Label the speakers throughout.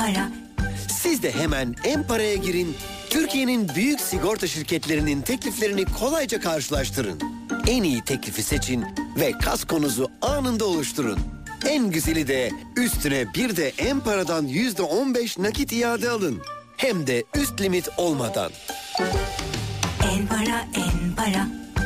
Speaker 1: Para.
Speaker 2: Siz de hemen Empara'ya girin. Türkiye'nin büyük sigorta şirketlerinin tekliflerini kolayca karşılaştırın. En iyi teklifi seçin ve kaskonuzu anında oluşturun. En güzeli de üstüne bir de Empara'dan %15 nakit iade alın. Hem de üst limit olmadan.
Speaker 1: Empara, Empara.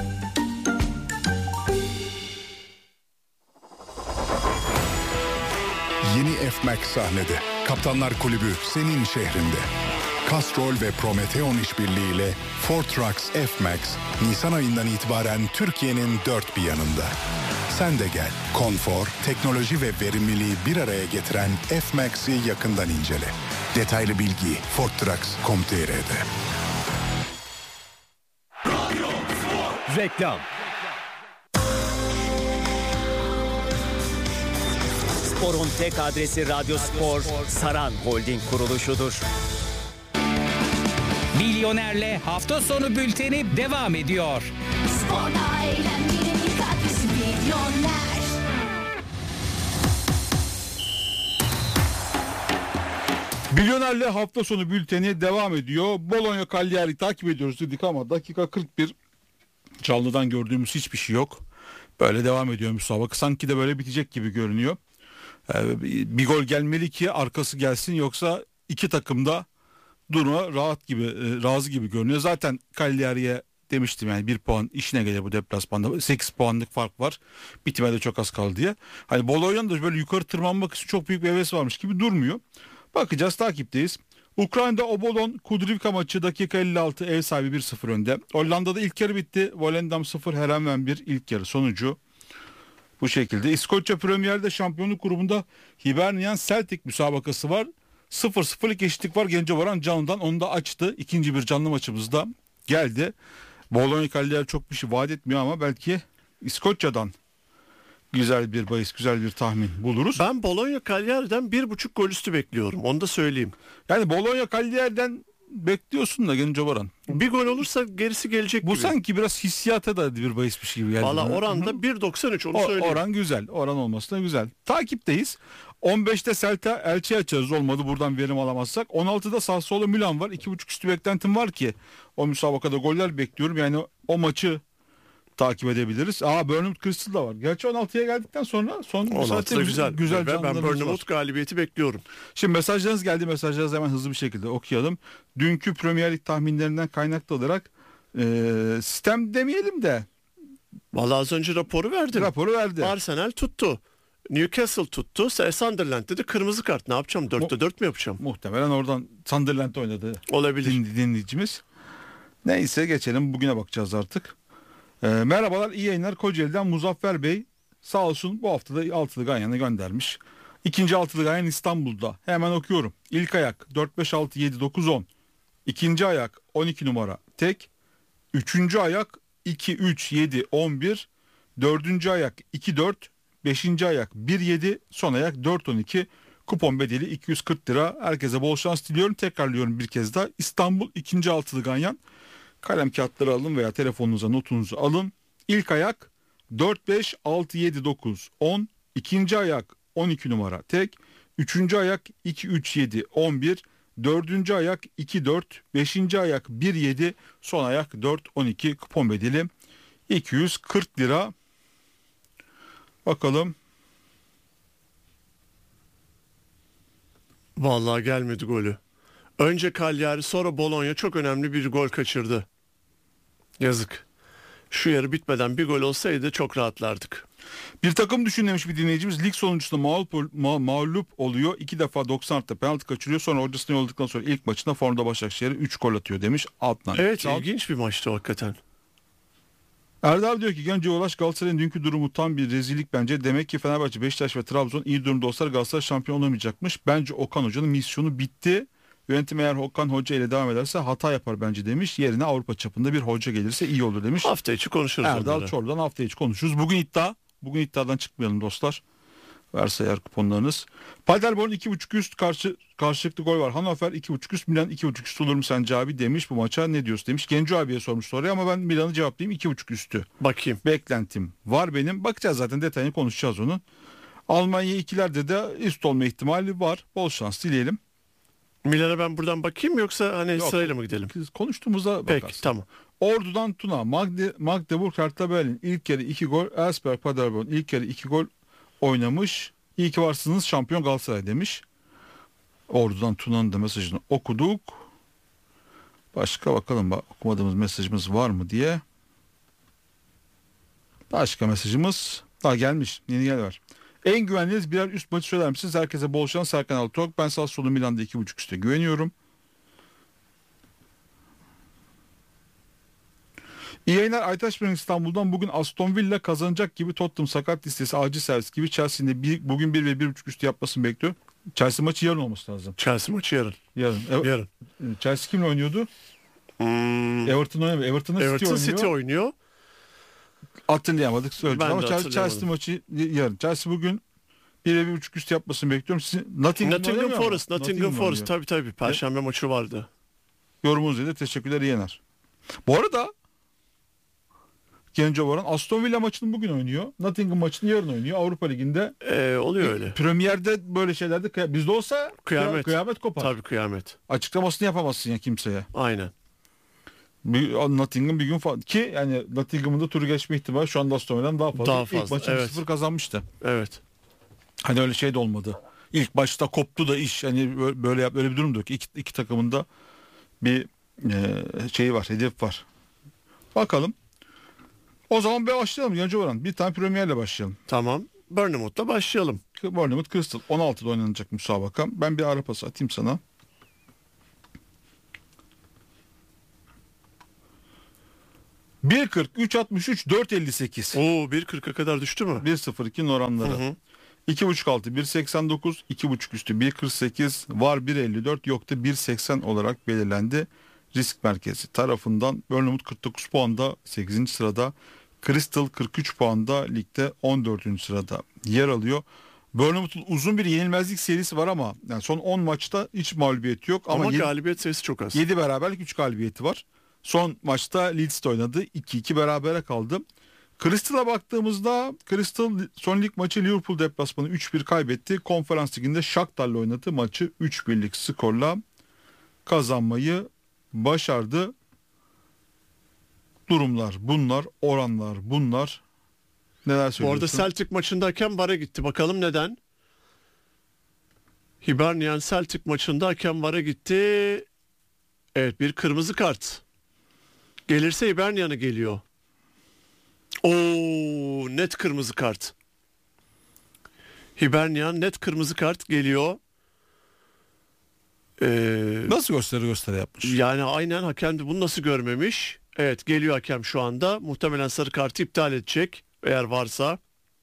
Speaker 3: Yeni F-Max sahnede. Kaptanlar Kulübü senin şehrinde. Castrol ve Prometheon işbirliğiyle Ford Trucks F-Max Nisan ayından itibaren Türkiye'nin dört bir yanında. Sen de gel. Konfor, teknoloji ve verimliliği bir araya getiren F-Max'i yakından incele. Detaylı bilgi fordtrucks.com.tr'de.
Speaker 4: Reklam. Spor'un tek adresi Radyo Spor, Saran Holding kuruluşudur.
Speaker 5: Milyoner'le hafta sonu bülteni devam ediyor.
Speaker 1: Sporla eğlenmenin ilk adresi Milyoner.
Speaker 6: Milyoner'le hafta sonu bülteni devam ediyor. Bologna Cagliari takip ediyoruz dedik ama dakika 41. Canlıdan gördüğümüz hiçbir şey yok. Böyle devam ediyor müsabaka. Sanki de böyle bitecek gibi görünüyor. Bir gol gelmeli ki arkası gelsin, yoksa iki takım da duruma razı gibi görünüyor. Zaten Cagliari'ye demiştim, yani 1 puan işine gelir bu deplasmanda. 8 puanlık fark var. Bitime de çok az kaldı diye. Hani Bologna'nın da böyle yukarı tırmanmak için çok büyük bir heves varmış gibi durmuyor. Bakacağız, takipteyiz. Ukrayna'da Obolon Kudrivka maçı dakika 56, ev sahibi 1-0 önde. Hollanda'da ilk yarı bitti. Volendam 0, Herenveen 1 ilk yarı sonucu. Bu şekilde. İskoçya Premier'de şampiyonluk grubunda Hibernian Celtic müsabakası var. 0-0'lık eşitlik var. Gencevaran canlıdan onu da açtı. İkinci bir canlı maçımız da geldi. Bologna Cagliari çok bir şey vaat etmiyor ama belki İskoçya'dan güzel bir bahis, güzel bir tahmin buluruz.
Speaker 7: Ben Bologna Cagliari'den 1.5 gol üstü bekliyorum. Onu da söyleyeyim.
Speaker 6: Yani Bologna Cagliari'den bekliyorsun da Gencevaran.
Speaker 7: Bir gol olursa gerisi gelecek
Speaker 6: Bu
Speaker 7: gibi.
Speaker 6: sanki biraz hissiyata da bir bahismiş gibi geldi.
Speaker 7: Valla oranda 1.93, onu söyleyeyim.
Speaker 6: Oran güzel. Oran olması da güzel. Takipteyiz. 15'te Celta Elche açarız, olmadı buradan verim alamazsak. 16'da Sassuolo Milan var. 2.5 üstü beklentim var ki o müsabakada goller bekliyorum. Yani o maçı takip edebiliriz. Bournemouth Crystal da var. Gerçi 16'ya geldikten sonra son
Speaker 7: 16'da güzel. Ben
Speaker 6: canlılarımız
Speaker 7: Bournemouth
Speaker 6: var.
Speaker 7: galibiyeti bekliyorum.
Speaker 6: Şimdi mesajlarınız geldi. Mesajlarınızı hemen hızlı bir şekilde okuyalım. Dünkü Premier Lig tahminlerinden kaynaklı olarak sistem demeyelim de.
Speaker 7: Vallahi az önce raporu verdi. Arsenal tuttu. Newcastle tuttu. Sunderland'de de kırmızı kart. Ne yapacağım? 4'te 4 mü yapacağım?
Speaker 6: Muhtemelen oradan Sunderland oynadı.
Speaker 7: Olabilir.
Speaker 6: Dinleyicimiz. Neyse, geçelim. Bugüne bakacağız artık. Merhabalar, iyi yayınlar. Kocaeli'den Muzaffer Bey sağ olsun bu haftada altılı ganyanı göndermiş. İkinci altılı ganyan İstanbul'da. Hemen okuyorum. İlk ayak 4-5-6-7-9-10. İkinci ayak 12 numara tek. Üçüncü ayak 2-3-7-11. Dördüncü ayak 2-4. Beşinci ayak 1-7. Son ayak 4-12. Kupon bedeli 240 lira. Herkese bol şans diliyorum. Tekrarlıyorum bir kez daha. İstanbul ikinci altılı ganyan. Kalem kağıtları alın veya telefonunuza notunuzu alın. İlk ayak 4-5-6-7-9-10. İkinci ayak 12 numara tek. Üçüncü ayak 2-3-7-11. Dördüncü ayak 2-4. Beşinci ayak 1-7. Son ayak 4-12. Kupon bedeli 240 lira. Bakalım.
Speaker 7: Vallahi gelmedi golü. Önce Cagliari, sonra Bologna çok önemli bir gol kaçırdı. Yazık. Şu yarı bitmeden bir gol olsaydı çok rahatlardık.
Speaker 6: Bir takım düşün demiş bir dinleyicimiz. Lig sonucunda mağlup oluyor. 2 defa 90 artı penaltı kaçırıyor. Sonra hocasını yolladıktan sonra ilk maçında formda Başakşehir'e 3 gol atıyor demiş. Alttan.
Speaker 7: Evet, ilginç bir maçtı hakikaten.
Speaker 6: Erdal diyor ki Genco Ulaş Galatasaray'ın dünkü durumu tam bir rezillik bence. Demek ki Fenerbahçe, Beşiktaş ve Trabzon iyi durumda olsalar Galatasaray şampiyon olamayacakmış. Bence Okan Hoca'nın misyonu bitti. Yönetim eğer Okan Hoca ile devam ederse hata yapar bence demiş. Yerine Avrupa çapında bir hoca gelirse iyi olur demiş.
Speaker 7: Hafta içi konuşuruz
Speaker 6: Erdal
Speaker 7: onları.
Speaker 6: Çorlu'dan hafta içi konuşuruz. Bugün iddiadan çıkmayalım dostlar. Varsa eğer kuponlarınız. Paderborn 2.5 üst karşılıklı gol var. Hannover 2.5 üst, Milan 2.5 üst olur mu sence abi demiş, bu maça ne diyorsun demiş. Genco abiye sormuş soruyu ama ben Milan'ı cevaplayayım, 2.5 üstü.
Speaker 7: Bakayım.
Speaker 6: Beklentim var benim. Bakacağız zaten, detayını konuşacağız onun. Almanya ikilerde de üst olma ihtimali var. Bol şans dileyelim.
Speaker 7: Milan'a ben buradan bakayım yoksa hani
Speaker 6: Yok.
Speaker 7: sırayla mı gidelim?
Speaker 6: Biz konuştuğumuzda
Speaker 7: Peki
Speaker 6: bakarsın.
Speaker 7: tamam.
Speaker 6: Ordu'dan Tuna, Magdeburg Hertha Berlin ilk yarı 2 gol, Elfsberg Paderborn ilk yarı 2 gol oynamış. İyi ki varsınız şampiyon Galatasaray demiş. Ordu'dan Tuna'nın da mesajını okuduk. Başka bakalım okumadığımız mesajımız var mı diye. Başka mesajımız daha gelmiş. Yeni gel var. En güvenliğiniz birer üst maçı söyler misiniz? Herkese bol şans. Serkan Altok. Ben Sassuolo Milan'da 2.5 üstte güveniyorum. İyi yayınlar. Aytaş Bey İstanbul'dan. Bugün Aston Villa kazanacak gibi, Tottenham sakat listesi, acil servis gibi. Chelsea'nin de bugün 1 ve 1.5 üstü yapmasını bekliyor. Chelsea maçı yarın olması lazım.
Speaker 7: Chelsea maçı yarın.
Speaker 6: Yarın. Chelsea kimle oynuyordu? Everton oynamıyor.
Speaker 7: Everton City oynuyor.
Speaker 6: Hatırlayamadık söyledik
Speaker 7: Ben
Speaker 6: ama
Speaker 7: de
Speaker 6: Chelsea maçı yarın. Chelsea bugün 1 ve 1.5 üstü yapmasını bekliyorum. Sizin Nottingham
Speaker 7: Forest tabii Perşembe maçı vardı.
Speaker 6: Yorumunuz için de teşekkürler, iyi yener. Bu arada Genco Boran Aston Villa maçını bugün oynuyor. Nottingham maçını yarın oynuyor. Avrupa Ligi'nde
Speaker 7: oluyor öyle.
Speaker 6: Premier'de böyle şeylerde bizde olsa kıyamet kopar.
Speaker 7: Tabii kıyamet.
Speaker 6: Açıklamasını yapamazsın ya kimseye.
Speaker 7: Aynen.
Speaker 6: Nottingham bir gün falan ki yani Nottingham'ın da turu geçme ihtimali şu anda Aston Villa'dan daha fazla. İlk maçı 0 kazanmıştı.
Speaker 7: Evet.
Speaker 6: Hani öyle şey de olmadı. İlk başta koptu da iş. Hani böyle bir durum da yok. İki takımın da bir şeyi var, hedef var. Bakalım. O zaman başlayalım Genco Boran. Bir tane Premier'le başlayalım.
Speaker 7: Tamam. Bournemouth'la başlayalım.
Speaker 6: Bournemouth Crystal 16'da oynanacak müsabaka. Ben bir ara pas atayım sana. ...1.40, 3.63, 4.58.
Speaker 7: 1.40'a kadar düştü mü?
Speaker 6: 1.02'nin oranları. 2.5 altı 1.89, 2.5 üstü 1.48, var 1.54, yok da 1.80 olarak belirlendi. Risk merkezi tarafından. Bournemouth 49 puanda 8. sırada. Crystal 43 puanda ligde 14. sırada yer alıyor. Bournemouth'un uzun bir yenilmezlik serisi var ama yani son 10 maçta hiç mağlubiyeti yok.
Speaker 7: Ama galibiyet sayısı çok az.
Speaker 6: 7 beraberlik 3 galibiyeti var. Son maçta Leeds'te oynadı. 2-2 berabere kaldı. Crystal'a baktığımızda Crystal son lig maçı Liverpool deplasmanı 3-1 kaybetti. Konferans liginde Shakhtar'la oynadı. Maçı 3-1'lik skorla kazanmayı başardı. Durumlar bunlar, oranlar bunlar. Neler söylüyorsun?
Speaker 7: Bu arada Celtic maçındayken VAR'a gitti. Bakalım neden? Hibernian Celtic maçında hakem VAR'a gitti. Evet, bir kırmızı kart. Gelirse Hibernian'a geliyor. Net kırmızı kart. Hibernian net kırmızı kart geliyor.
Speaker 6: Nasıl gösteri yapmış?
Speaker 7: Yani aynen, hakem de bunu nasıl görmemiş? Evet, geliyor hakem şu anda. Muhtemelen sarı kartı iptal edecek eğer varsa.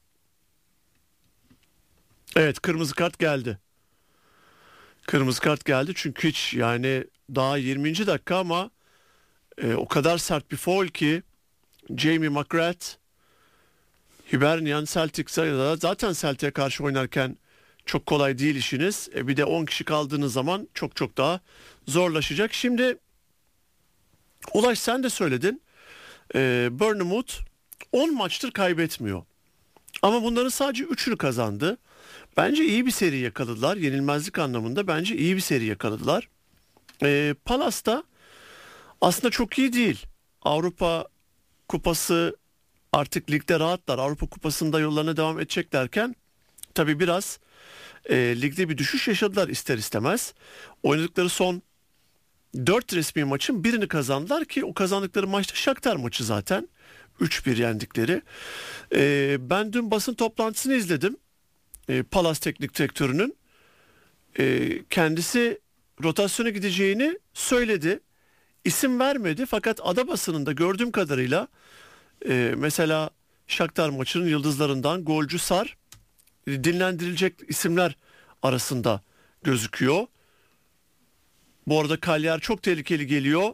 Speaker 7: Evet, kırmızı kart geldi. Kırmızı kart geldi çünkü hiç yani daha 20. dakika ama o kadar sert bir faul ki Jamie McGrath, Hibernian Celtic zaten Celtic'e karşı oynarken çok kolay değil işiniz. Bir de 10 kişi kaldığınız zaman çok daha zorlaşacak. Şimdi Ulaş, sen de söyledin. Bournemouth 10 maçtır kaybetmiyor. Ama bunların sadece 3'ünü kazandı. Bence iyi bir seri yakaladılar. Yenilmezlik anlamında bence iyi bir seri yakaladılar. Palace da aslında çok iyi değil. Avrupa Kupası, artık ligde rahatlar. Avrupa Kupası'nda yollarına devam edeceklerken tabii biraz ligde bir düşüş yaşadılar ister istemez. Oynadıkları son 4 resmi maçın birini kazandılar ki o kazandıkları maçta Shakhtar maçı zaten. 3-1 yendikleri. Ben dün basın toplantısını izledim. Palace teknik direktörünün. Kendisi rotasyona gideceğini söyledi. İsim vermedi fakat ada basınında gördüğüm kadarıyla mesela Shakhtar maçının yıldızlarından golcü Sar dinlendirilecek isimler arasında gözüküyor. Bu arada Cagliari çok tehlikeli geliyor.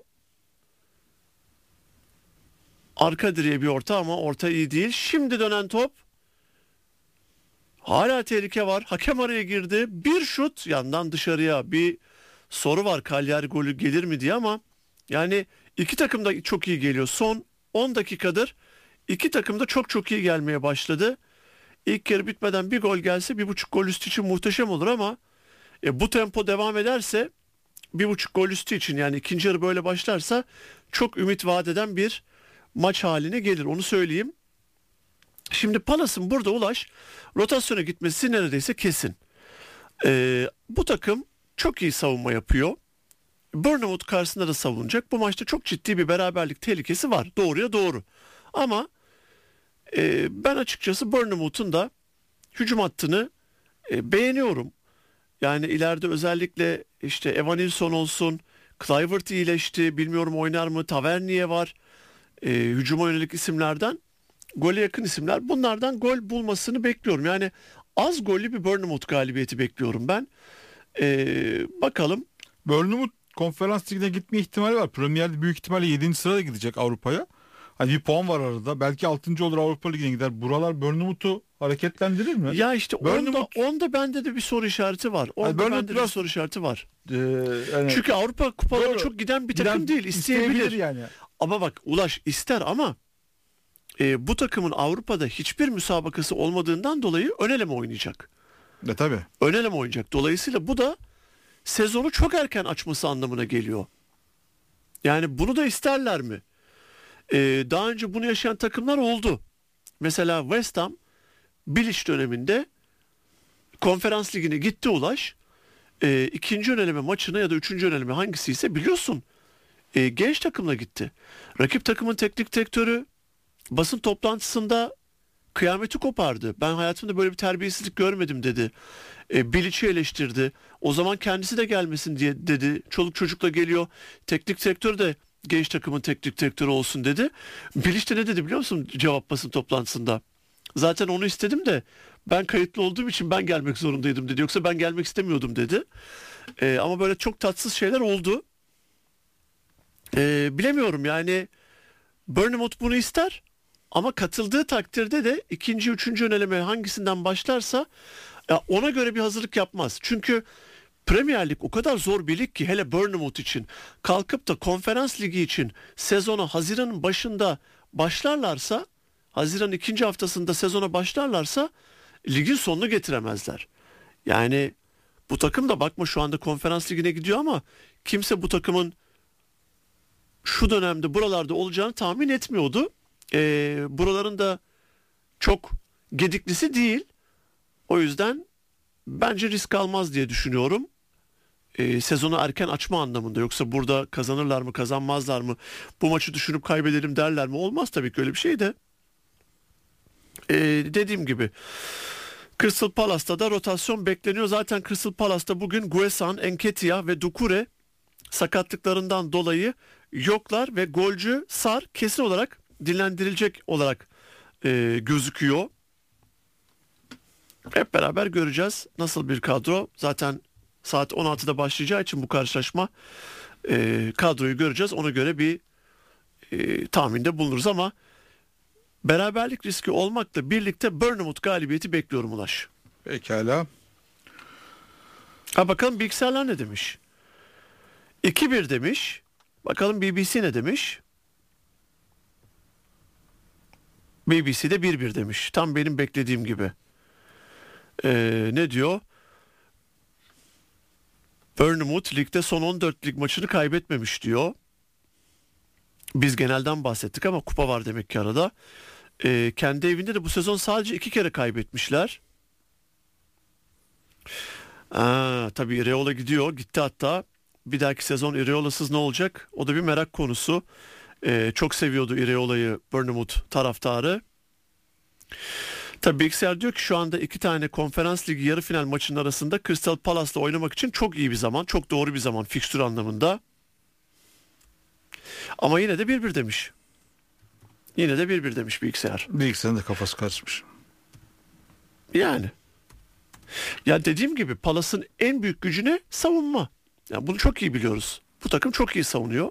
Speaker 7: Arka direğe bir orta ama orta iyi değil. Şimdi dönen top. Hala tehlike var. Hakem araya girdi. Bir şut yandan dışarıya. Bir soru var, Cagliari golü gelir mi diye ama yani iki takım da çok iyi geliyor. Son 10 dakikadır iki takım da çok iyi gelmeye başladı. İlk yarı bitmeden bir gol gelse 1.5 gol üstü için muhteşem olur ama bu tempo devam ederse 1.5 gol üstü için, yani ikinci yarı böyle başlarsa çok ümit vaat eden bir maç haline gelir, onu söyleyeyim. Şimdi Palace'ın burada Ulaş rotasyona gitmesi neredeyse kesin. Bu takım çok iyi savunma yapıyor. Bournemouth karşısında da savunacak. Bu maçta çok ciddi bir beraberlik tehlikesi var. Doğruya doğru. Ama ben açıkçası Bournemouth'un da hücum hattını beğeniyorum. Yani ileride özellikle işte Evan Nilsson olsun, Kluivert iyileşti, bilmiyorum oynar mı, Tavernier var. Hücuma yönelik isimlerden gole yakın isimler. Bunlardan gol bulmasını bekliyorum. Yani az gollü bir Bournemouth galibiyeti bekliyorum ben. Bakalım.
Speaker 6: Bournemouth Konferans Ligi'ne gitme ihtimali var. Premier'de büyük ihtimalle 7. sırada gidecek Avrupa'ya. Hani bir puan var arada. Belki 6. olur, Avrupa Ligi'ne gider. Buralar Bournemouth'u hareketlendirir mi?
Speaker 7: Ya işte onda bende de bir soru işareti var. Onda bende de bir soru işareti var.
Speaker 6: Yani,
Speaker 7: çünkü Avrupa kupalarına çok giden bir takım değil. İsteyebilir.
Speaker 6: Yani.
Speaker 7: Ama bak Ulaş ister ama bu takımın Avrupa'da hiçbir müsabakası olmadığından dolayı ön eleme oynayacak.
Speaker 6: Tabii.
Speaker 7: Ön eleme oynayacak. Dolayısıyla bu da sezonu çok erken açması anlamına geliyor. Yani bunu da isterler mi? Daha önce bunu yaşayan takımlar oldu. Mesela West Ham Bilic döneminde Konferans Ligi'ne gitti Ulaş. İkinci ön eleme maçına ya da üçüncü ön eleme hangisiyse biliyorsun. Genç takımla gitti. Rakip takımın teknik direktörü basın toplantısında kıyameti kopardı. Ben hayatımda böyle bir terbiyesizlik görmedim dedi. Bilic'i eleştirdi. O zaman kendisi de gelmesin diye dedi. Çoluk çocukla geliyor. Teknik direktör de genç takımın teknik direktörü olsun dedi. Bilic de ne dedi biliyor musun cevap basın toplantısında? Zaten onu istedim de ben kayıtlı olduğum için ben gelmek zorundaydım dedi. Yoksa ben gelmek istemiyordum dedi. Ama böyle çok tatsız şeyler oldu. Bilemiyorum yani Bournemouth bunu ister. Ama katıldığı takdirde de ikinci, üçüncü ön eleme hangisinden başlarsa ona göre bir hazırlık yapmaz. Çünkü Premier Lig o kadar zor bir lig ki, hele Bournemouth için kalkıp da Konferans Ligi için sezona Haziran'ın başında başlarlarsa, Haziran ikinci haftasında sezona başlarlarsa ligin sonunu getiremezler. Yani bu takım da bakma şu anda Konferans Ligi'ne gidiyor ama kimse bu takımın şu dönemde buralarda olacağını tahmin etmiyordu. Buraların da çok gediklisi değil. O yüzden bence risk almaz diye düşünüyorum. Sezonu erken açma anlamında. Yoksa burada kazanırlar mı, kazanmazlar mı? Bu maçı düşünüp kaybedelim derler mi? Olmaz tabii ki öyle bir şey de. Dediğim gibi Crystal Palace'ta da rotasyon bekleniyor. Zaten Crystal Palace'ta bugün Guesan, Nketiah ve Doucouré sakatlıklarından dolayı yoklar ve golcü Sar kesin olarak dinlendirilecek olarak gözüküyor. Hep beraber göreceğiz nasıl bir kadro. Zaten saat 16'da başlayacağı için bu karşılaşma, kadroyu göreceğiz. Ona göre bir tahminde bulunuruz ama beraberlik riski olmakla birlikte Bournemouth galibiyeti bekliyorum Ulaş.
Speaker 6: Pekala.
Speaker 7: Bakalım bilgisayarlar ne demiş? 2-1 demiş. Bakalım BBC ne demiş? BBC'de 1-1 demiş. Tam benim beklediğim gibi. Ne diyor? Bournemouth ligde son 14 lig maçını kaybetmemiş diyor. Biz genelden bahsettik ama kupa var demek ki arada. Kendi evinde de bu sezon sadece 2 kere kaybetmişler. Tabii Iraola gitti hatta. Bir dahaki sezon Iraola'sız ne olacak? O da bir merak konusu. Çok seviyordu Iraola'yı Bournemouth taraftarı. Tabii bilgisayar diyor ki şu anda 2 tane Konferans Ligi yarı final maçının arasında Crystal Palace'la oynamak için çok iyi bir zaman. Çok doğru bir zaman fikstür anlamında. Ama yine de 1-1 demiş. Yine de 1-1 demiş bilgisayar.
Speaker 6: Bilgisayarın da kafası karışmış.
Speaker 7: Yani. Ya dediğim gibi Palace'ın en büyük gücü ne? Savunma. Yani bunu çok iyi biliyoruz. Bu takım çok iyi savunuyor.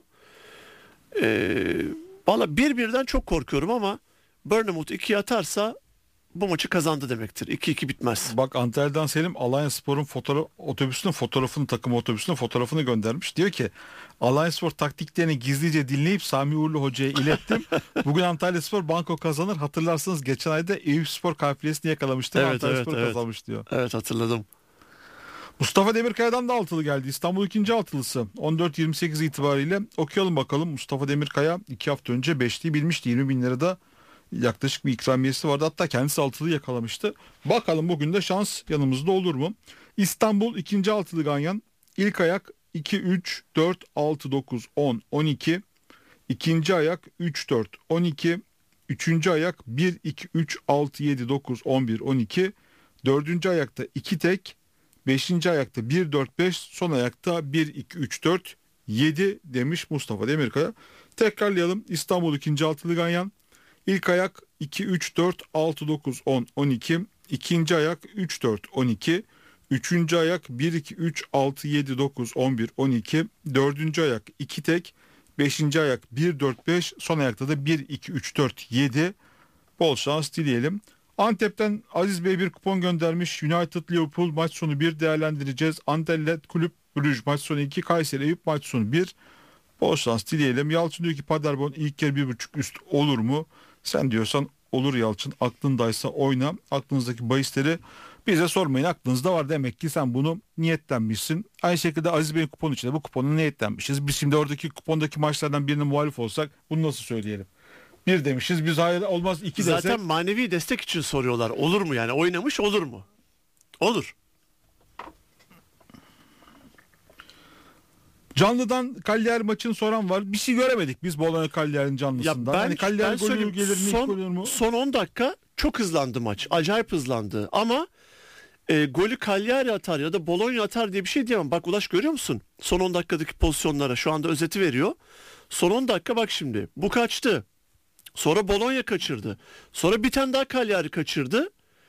Speaker 7: Valla 1-1'den çok korkuyorum ama Bournemouth 2'ye atarsa bu maçı kazandı demektir. 2-2 bitmez.
Speaker 6: Bak Antalya'dan Selim Alanyaspor'un takım otobüsünün fotoğrafını göndermiş. Diyor ki Alanyaspor taktiklerini gizlice dinleyip Sami Uğurlu Hoca'ya ilettim. Bugün Antalyaspor banko kazanır. Hatırlarsınız geçen ayda Eyüpspor kafilesini yakalamıştı.
Speaker 7: Evet,
Speaker 6: Antalyaspor
Speaker 7: evet.
Speaker 6: kazanmış diyor.
Speaker 7: Evet hatırladım.
Speaker 6: Mustafa Demirkaya'dan da altılı geldi. İstanbul ikinci altılısı 14-28 itibariyle okuyalım bakalım. Mustafa Demirkaya 2 hafta önce 5'liği bilmişti. 20 bin lirada yaklaşık bir ikramiyesi vardı. Hatta kendisi altılıyı yakalamıştı. Bakalım bugün de şans yanımızda olur mu? İstanbul ikinci altılı ganyan. İlk ayak 2, 3, 4, 6, 9, 10, 12. İkinci ayak 3, 4, 12. Üçüncü ayak 1, 2, 3, 6, 7, 9, 11, 12. Dördüncü ayakta 2 tek. Beşinci ayakta 1, 4, 5. Son ayakta 1, 2, 3, 4, 7 demiş Mustafa Demirkaya. Tekrarlayalım. İstanbul ikinci altılı ganyan. İlk ayak 2, 3, 4, 6, 9, 10, 12. İkinci ayak 3, 4, 12. Üçüncü ayak 1, 2, 3, 6, 7, 9, 11, 12. Dördüncü ayak 2 tek. Beşinci ayak 1, 4, 5. Son ayakta da 1, 2, 3, 4, 7. Bol şans dileyelim. Antep'ten Aziz Bey bir kupon göndermiş. United Liverpool maç sonu 1 değerlendireceğiz. Anderlecht Kulüp Brugge maç sonu 2. Kayseri Eyüp maç sonu 1. Bol şans dileyelim. Yalçın diyor ki Paderborn ilk yarı 1.5 üst olur mu? Sen diyorsan olur Yalçın. Aklındaysa oyna. Aklınızdaki bahisleri bize sormayın. Aklınızda var demek ki sen bunu niyetlenmişsin. Aynı şekilde Aziz Bey'in kuponu içinde bu kuponu niyetlenmişiz. Biz şimdi oradaki kupondaki maçlardan birine muhalif olsak bunu nasıl söyleyelim? 1 demişiz biz hayır olmaz 2 desek.
Speaker 7: Zaten manevi destek için soruyorlar. Olur mu yani? Oynamış olur mu? Olur.
Speaker 6: Canlıdan Cagliari maçını soran var. Bir şey göremedik biz Bologna Cagliari'nin canlısından.
Speaker 7: Ya
Speaker 6: hani Cagliari golü gelir mi?
Speaker 7: Son 10 dakika çok hızlandı maç. Acayip hızlandı. Ama golü Cagliari atar ya da Bologna atar diye bir şey diyemem. Bak Ulaş görüyor musun? Son 10 dakikadaki pozisyonlara şu anda özeti veriyor. Son 10 dakika bak şimdi. Bu kaçtı. Sonra Bologna kaçırdı. Sonra bir tane daha Cagliari kaçırdı.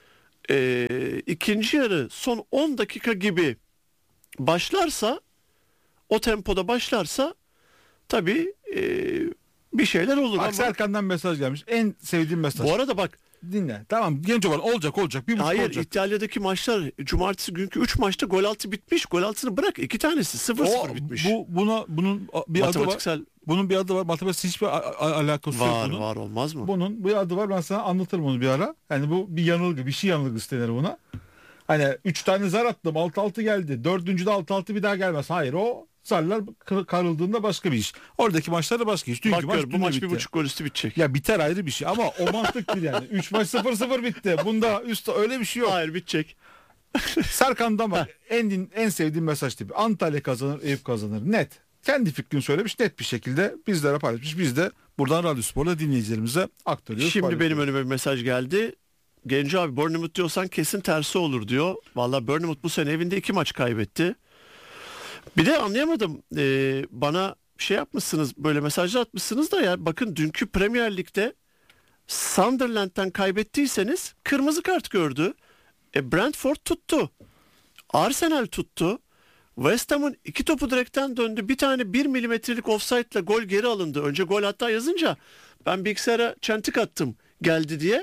Speaker 7: İkinci yarı son 10 dakika gibi başlarsa, o tempoda başlarsa tabii bir şeyler olur.
Speaker 6: Bak Serkan'dan mesaj gelmiş. En sevdiğim mesaj.
Speaker 7: Bu arada bak.
Speaker 6: Dinle. Tamam genç olan olacak. 1.5
Speaker 7: Hayır
Speaker 6: olacak.
Speaker 7: İtalya'daki maçlar cumartesi günkü 3 maçta gol altı bitmiş. Gol altını bırak 2 tanesi 0-0 bitmiş.
Speaker 6: Bunun bir adı var. Bunun bir adı var. Matematiksel hiçbir alakası yok bunun.
Speaker 7: Var olmaz mı?
Speaker 6: Bunun bir adı var. Ben sana anlatırım onu bir ara. Yani bu bir yanılgı. Bir şey yanılgısı denir buna. Hani 3 tane zar attım. 6-6 geldi. 4. de 6-6 bir daha gelmez. Hayır o zarlar karıldığında başka bir iş. Oradaki maçlar da başka iş. Dünkü
Speaker 7: Bak bu maç
Speaker 6: bitti.
Speaker 7: 1.5 gol üstü bitecek.
Speaker 6: Ya biter ayrı bir şey ama o mantık değil yani. 3 maç 0-0 bitti. Bunda üstte öyle bir şey yok.
Speaker 7: Hayır bitecek.
Speaker 6: Serkan'dan bak en sevdiğim mesaj tipi. Antalya kazanır, Eyüp kazanır. Net. Kendi fikrini söylemiş net bir şekilde bizlere paylaşmış. Biz de buradan Radyo Spor'la dinleyicilerimize aktarıyoruz.
Speaker 7: Şimdi benim önüme bir mesaj geldi. Genco abi Bournemouth diyorsan kesin tersi olur diyor. Vallahi Bournemouth bu sene evinde 2 maç kaybetti. Bir de anlayamadım. Bana şey yapmışsınız, böyle mesajlar atmışsınız da ya bakın dünkü Premier Lig'de Sunderland'den kaybettiyseniz kırmızı kart gördü. Brentford tuttu. Arsenal tuttu. West Ham'ın 2 topu direkten döndü. Bir tane 1 milimetrelik offside'la gol geri alındı. Önce gol hatta yazınca ben bilgisayara çentik attım geldi diye.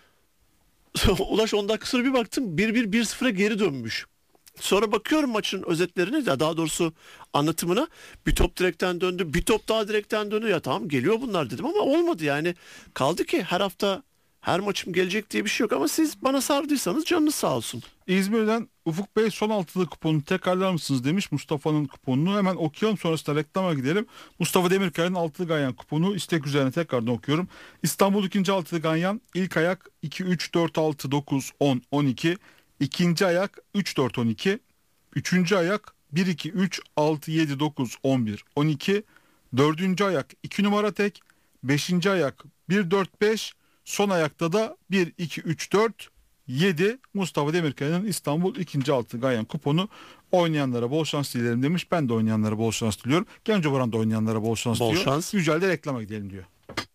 Speaker 7: Ulaş 10 dakika sonra bir baktım 1-1-1-0'a geri dönmüş. Sonra bakıyorum maçın özetlerine, daha doğrusu anlatımına, bir top direkten döndü, bir top daha direkten döndü. Ya tamam geliyor bunlar dedim ama olmadı yani. Kaldı ki her hafta her maçım gelecek diye bir şey yok ama siz bana sardıysanız canınız sağ olsun.
Speaker 6: İzmir'den Ufuk Bey son altılı kuponu tekrarlar mısınız demiş. Mustafa'nın kuponunu hemen okuyalım, sonrasında reklama gidelim. Mustafa Demirkaya'nın altılı ganyan kuponu istek üzerine tekrardan okuyorum. İstanbul 2. altılı ganyan ilk ayak 2, 3, 4, 6, 9, 10, 12. İkinci ayak 3, 4, 12. Üçüncü ayak 1, 2, 3, 6, 7, 9, 11, 12. Dördüncü ayak 2 numara tek. Beşinci ayak 1, 4, 5. Son ayakta da 1, 2, 3, 4, 7 Mustafa Demirkaya'nın İstanbul 2. altı ganyan kuponu. Oynayanlara bol şans dilerim demiş. Ben de oynayanlara bol şans diliyorum. Gencobaran da oynayanlara bol şans diliyor.
Speaker 7: Şans.
Speaker 6: Yücel'de reklama gidelim diyor.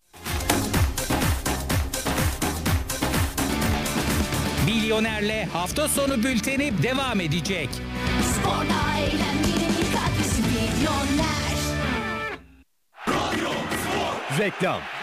Speaker 5: Milyoner'le hafta sonu bülteni devam edecek.
Speaker 1: Sporla eğlenmenin ilk adresi Milyoner.
Speaker 4: Reklam.